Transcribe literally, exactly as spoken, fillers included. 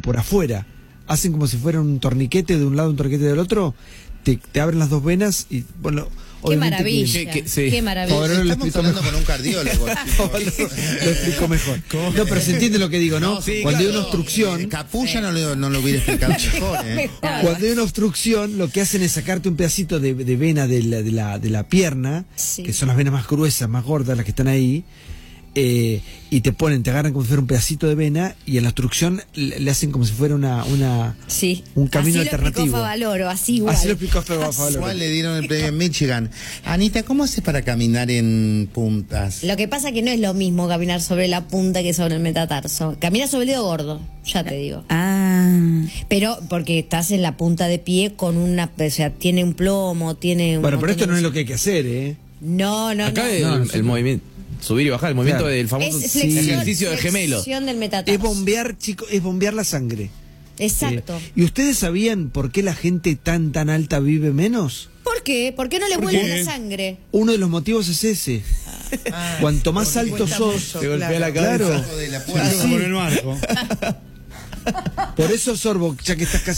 por afuera. Hacen como si fuera un torniquete de un lado, un torniquete del otro. Te, te abren las dos venas y bueno. Qué maravilla, que, que, sí. qué maravilla. Favor, no, Estamos hablando mejor. con un cardiólogo. Lo explico mejor. No, pero se entiende lo que digo, ¿no? No, sí, Cuando claro. hay una obstrucción, Capulla no, le, no lo hubiera explicado mejor, ¿eh? cuando hay una obstrucción, lo que hacen es sacarte un pedacito de, de vena de la, de, la, de la pierna, Sí. que son las venas más gruesas, más gordas, las que están ahí, eh, y te ponen, te agarran como si fuera un pedacito de vena, y en la obstrucción le, le hacen como si fuera una, una Sí. un camino así alternativo. Lo explicó Favaloro, así igual. Así lo explicó Favaloro. ¿Cuál le dieron el premio en Michigan? Anita, ¿cómo haces para caminar en puntas? Lo que pasa es que no es lo mismo caminar sobre la punta que sobre el metatarso. Caminar sobre el dedo gordo, ya te digo. Ah. Pero porque estás en la punta de pie con una, o sea, tiene un plomo, tiene un Bueno, pero montón esto de no es cosas. lo que hay que hacer, ¿eh? No, no, Acá no. el, No, no, el sí. movimiento, subir y bajar, el movimiento Claro. del famoso Es flexión, ejercicio de gemelos. flexión del metatarso. Es bombear, chicos, es bombear la sangre. Exacto. Eh, ¿Y ustedes sabían por qué la gente tan tan alta vive menos? ¿Por qué? ¿Por qué no le ¿Por vuelve qué? la sangre? Uno de los motivos es ese. Cuanto más porque alto cuesta sos, mucho, te golpea la cabeza. Abajo de la puerta. Por el marco. por eso, Sorbo, ya que estás casi